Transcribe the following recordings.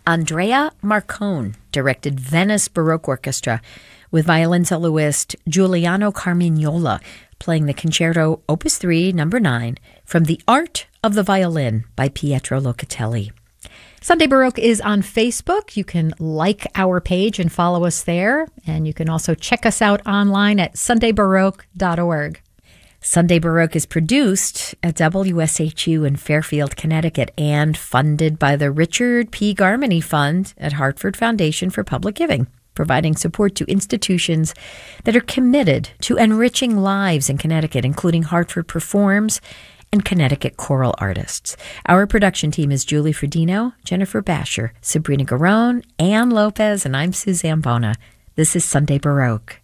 Andrea Marcone directed Venice Baroque Orchestra with violin soloist Giuliano Carmignola playing the Concerto Opus 3, number 9, from The Art of the Violin by Pietro Locatelli. Sunday Baroque is on Facebook. You can like our page and follow us there. And you can also check us out online at sundaybaroque.org. Sunday Baroque is produced at WSHU in Fairfield, Connecticut, and funded by the Richard P. Garmany Fund at Hartford Foundation for Public Giving, providing support to institutions that are committed to enriching lives in Connecticut, including Hartford Performs and Connecticut choral artists. Our production team is Julie Fredino, Jennifer Basher, Sabrina Garone, Ann Lopez, and I'm Suzanne Bona. This is Sunday Baroque.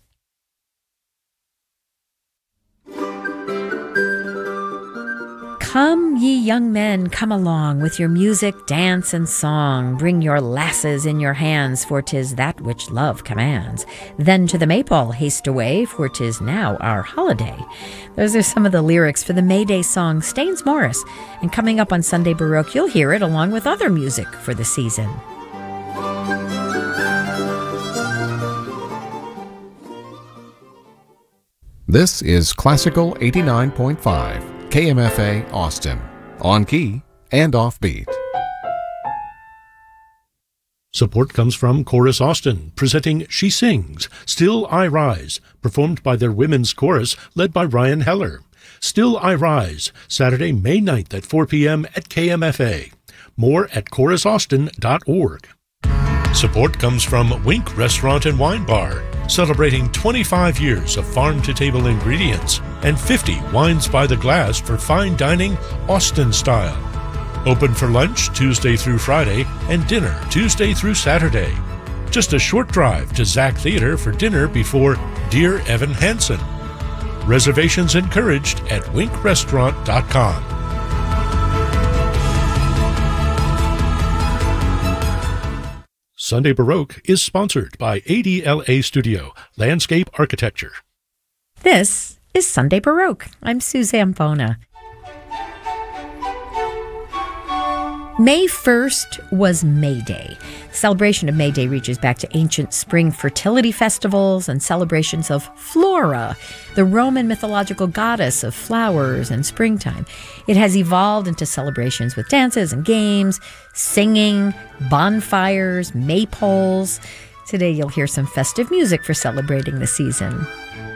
Come, ye young men, come along with your music, dance, and song. Bring your lasses in your hands, for 'tis that which love commands. Then to the Maypole haste away, for 'tis now our holiday. Those are some of the lyrics for the May Day song Staines Morris. And coming up on Sunday Baroque, you'll hear it along with other music for the season. This is Classical 89.5. KMFA Austin, on key and offbeat. Support comes from Chorus Austin, presenting She Sings, Still I Rise, performed by their women's chorus led by Ryan Heller. Still I Rise, Saturday, May 9th at 4 p.m. at KMFA. More at chorusaustin.org. Support comes from Wink Restaurant and Wine Bar, celebrating 25 years of farm-to-table ingredients and 50 wines by the glass for fine dining Austin style. Open for lunch Tuesday through Friday and dinner Tuesday through Saturday. Just a short drive to Zach Theater for dinner before Dear Evan Hansen. Reservations encouraged at winkrestaurant.com. Sunday Baroque is sponsored by ADLA Studio, Landscape Architecture. This is Sunday Baroque. I'm Suzanne Bona. May 1st was May Day. The celebration of May Day reaches back to ancient spring fertility festivals and celebrations of Flora, the Roman mythological goddess of flowers and springtime. It has evolved into celebrations with dances and games, singing, bonfires, maypoles. Today you'll hear some festive music for celebrating the season.